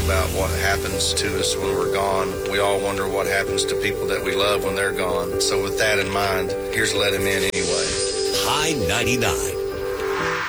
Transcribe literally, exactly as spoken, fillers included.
about what happens to us when we're gone. We all wonder what happens to people that we love when they're gone. So with that in mind, here's Let Him In Anyway. High ninety-nine.